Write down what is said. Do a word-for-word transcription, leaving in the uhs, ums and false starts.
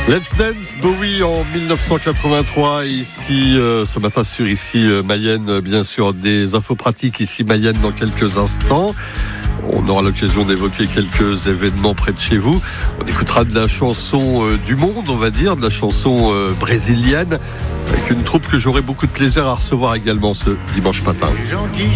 Let's Dance, Bowie en dix-neuf cent quatre-vingt-trois, ici, euh, ce matin sur ici euh, Mayenne, bien sûr, des infos pratiques ici Mayenne dans quelques instants. On aura l'occasion d'évoquer quelques événements près de chez vous. On écoutera de la chanson euh, du monde, on va dire, de la chanson euh, brésilienne, avec une troupe que j'aurai beaucoup de plaisir à recevoir également ce dimanche matin. Les gens qui